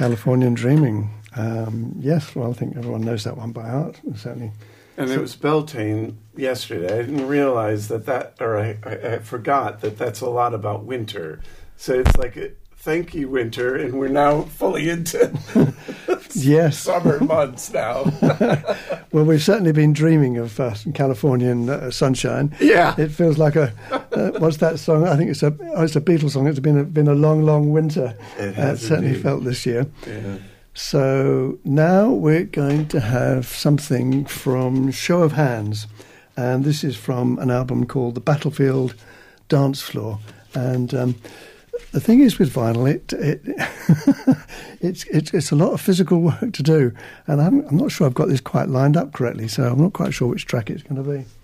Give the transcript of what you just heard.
Californian Dreaming. Yes, well, I think everyone knows that one by heart, certainly. And it was Beltane yesterday. I didn't realize I forgot that that's a lot about winter. So it's like, thank you, winter, and we're now fully into yes. summer months now. Well, we've certainly been dreaming of Californian sunshine. Yeah. It feels like what's that song? I think it's a Beatles song. It's been a long, long winter. It has certainly indeed. felt this year. Yeah. So now we're going to have something from Show of Hands, and this is from an album called The Battlefield Dance Floor. And the thing is with vinyl, it's a lot of physical work to do, and I'm not sure I've got this quite lined up correctly, so I'm not quite sure which track it's going to be.